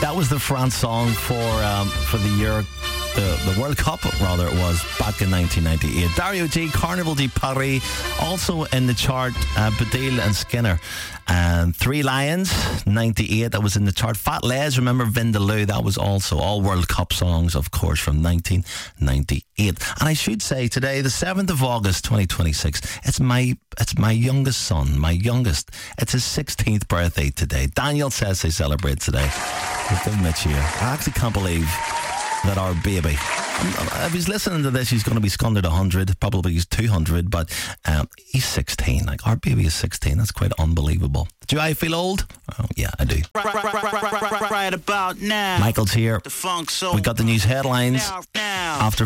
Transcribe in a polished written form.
That was the France song for the year, the World Cup, rather, it was back in 1998. Dario G, Carnival de Paris, also in the chart. Badil and Skinner, and Three Lions, 98. That was in the chart. Fat Les, remember Vindaloo? That was also all World Cup songs, of course, from 1998. And I should say today, the 7th of August, 2026. It's my youngest son, my youngest. It's his 16th birthday today. Daniel says they celebrate today. We'll give him a cheer. I actually can't believe that our baby, if he's listening to this, he's going to be scundered 100, probably he's 200, but he's 16. Like, our baby is 16. That's quite unbelievable. Do I feel old? Oh, yeah, I do. Right about now. Michael's here. The funk soul. We got the news headlines Now. after